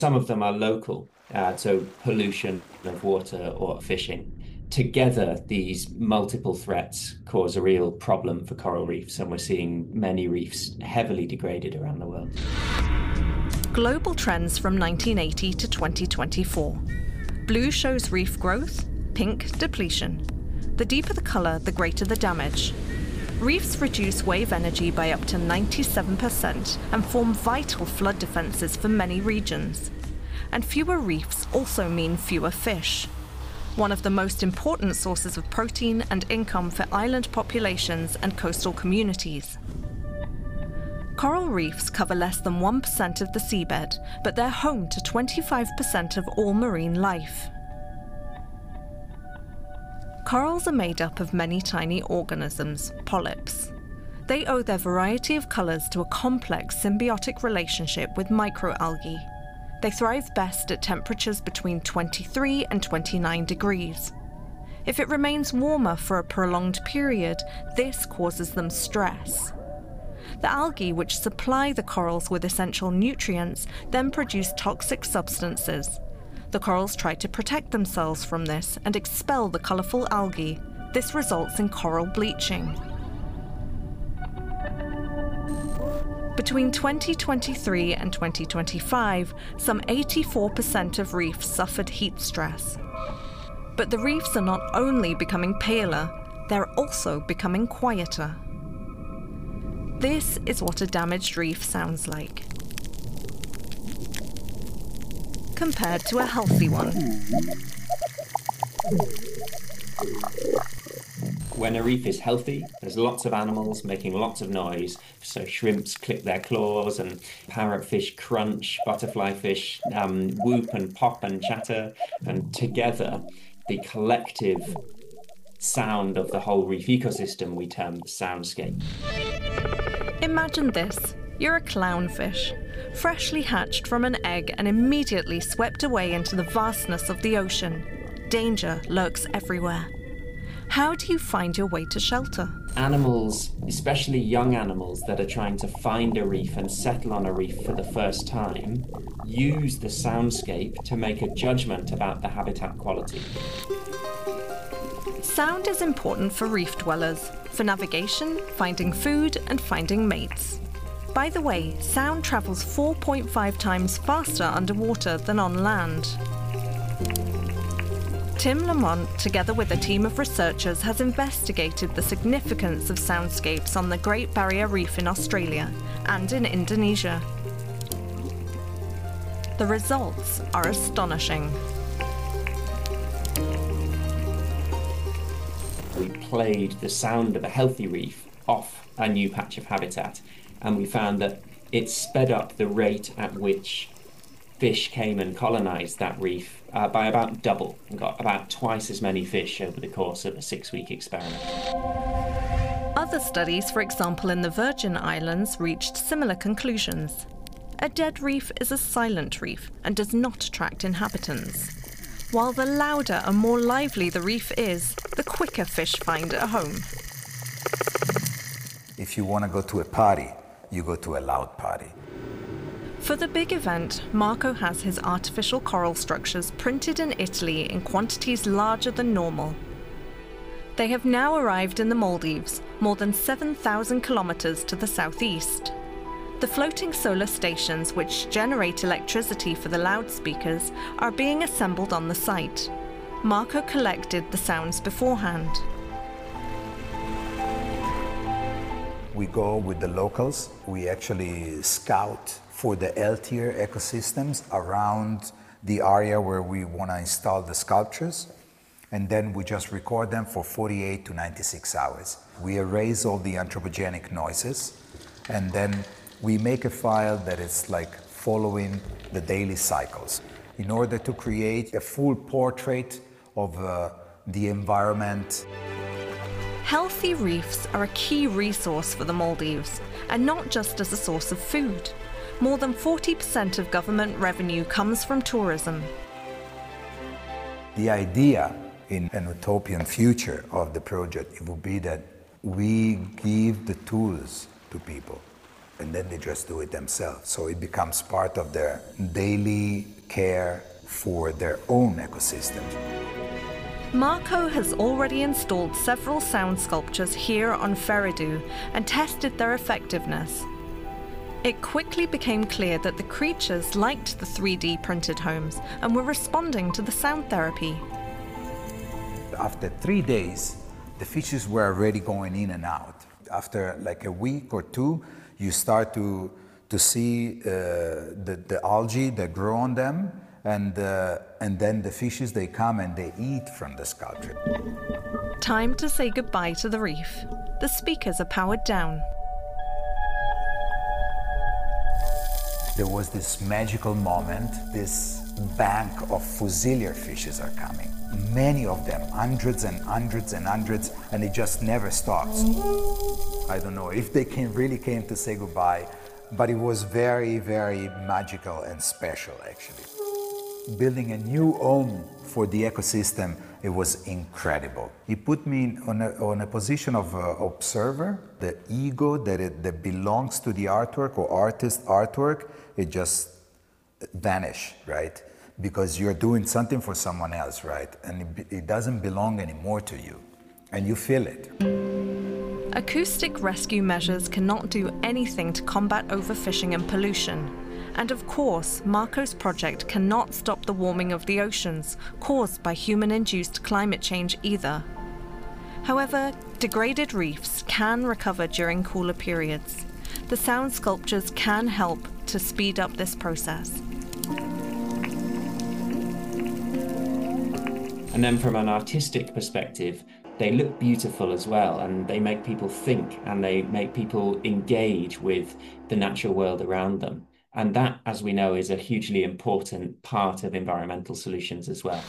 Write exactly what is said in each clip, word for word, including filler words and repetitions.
Some of them are local, uh, so pollution of water or fishing. Together, these multiple threats cause a real problem for coral reefs, and we're seeing many reefs heavily degraded around the world. Global trends from nineteen eighty to twenty twenty-four. Blue shows reef growth, pink depletion. The deeper the color, the greater the damage. Reefs reduce wave energy by up to ninety-seven percent and form vital flood defenses for many regions. And fewer reefs also mean fewer fish, one of the most important sources of protein and income for island populations and coastal communities. Coral reefs cover less than one percent of the seabed, but they're home to twenty-five percent of all marine life. Corals are made up of many tiny organisms, polyps. They owe their variety of colors to a complex symbiotic relationship with microalgae. They thrive best at temperatures between twenty-three and twenty-nine degrees. If it remains warmer for a prolonged period, this causes them stress. The algae which supply the corals with essential nutrients then produce toxic substances. The corals try to protect themselves from this and expel the colorful algae. This results in coral bleaching. Between twenty twenty-three and twenty twenty-five, some eighty-four percent of reefs suffered heat stress. But the reefs are not only becoming paler, they're also becoming quieter. This is what a damaged reef sounds like, compared to a healthy one. When a reef is healthy, there's lots of animals making lots of noise. So shrimps click their claws and parrotfish crunch, butterfly fish um, whoop and pop and chatter. And together, the collective sound of the whole reef ecosystem we term the soundscape. Imagine this. You're a clownfish, freshly hatched from an egg and immediately swept away into the vastness of the ocean. Danger lurks everywhere. How do you find your way to shelter? Animals, especially young animals that are trying to find a reef and settle on a reef for the first time, use the soundscape to make a judgment about the habitat quality. Sound is important for reef dwellers, for navigation, finding food, and finding mates. By the way, sound travels four point five times faster underwater than on land. Tim Lamont, together with a team of researchers, has investigated the significance of soundscapes on the Great Barrier Reef in Australia and in Indonesia. The results are astonishing. We played the sound of a healthy reef off a new patch of habitat, and we found that it sped up the rate at which fish came and colonized that reef uh, by about double, and got about twice as many fish over the course of a six-week experiment. Other studies, for example in the Virgin Islands, reached similar conclusions. A dead reef is a silent reef and does not attract inhabitants. While the louder and more lively the reef is, the quicker fish find a home. If you want to go to a party, you go to a loud party. For the big event, Marco has his artificial coral structures printed in Italy in quantities larger than normal. They have now arrived in the Maldives, more than seven thousand kilometers to the southeast. The floating solar stations, which generate electricity for the loudspeakers, are being assembled on the site. Marco collected the sounds beforehand. We go with the locals. We actually scout for the healthier ecosystems around the area where we want to install the sculptures. And then we just record them for forty-eight to ninety-six hours. We erase all the anthropogenic noises, and then we make a file that is like following the daily cycles in order to create a full portrait of uh, the environment. Healthy reefs are a key resource for the Maldives, and not just as a source of food. More than forty percent of government revenue comes from tourism. The idea in an utopian future of the project, it would be that we give the tools to people and then they just do it themselves. So it becomes part of their daily care for their own ecosystem. Marco has already installed several sound sculptures here on Ferrydew and tested their effectiveness. It quickly became clear that the creatures liked the three D printed homes and were responding to the sound therapy. After three days, the fishes were already going in and out. After like a week or two, you start to, to see uh, the, the algae that grow on them, and, uh, and then the fishes, they come and they eat from the sculpture. Time to say goodbye to the reef. The speakers are powered down. There was this magical moment. This bank of fusilier fishes are coming. Many of them, hundreds and hundreds and hundreds, and it just never stops. I don't know if they came, really came to say goodbye, but it was very, very magical and special, actually. Building a new home for the ecosystem, it was incredible. It put me on a, on a position of uh, observer. The ego that, it, that belongs to the artwork or artist artwork, it just vanished, right? Because you're doing something for someone else, right? And it, it doesn't belong anymore to you, and you feel it. Acoustic rescue measures cannot do anything to combat overfishing and pollution. And of course, Marco's project cannot stop the warming of the oceans caused by human-induced climate change either. However, degraded reefs can recover during cooler periods. The sound sculptures can help to speed up this process. And then from an artistic perspective, they look beautiful as well, and they make people think, and they make people engage with the natural world around them. And that, as we know, is a hugely important part of environmental solutions as well.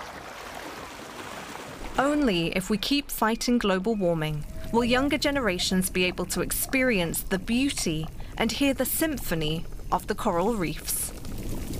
Only if we keep fighting global warming will younger generations be able to experience the beauty and hear the symphony of the coral reefs.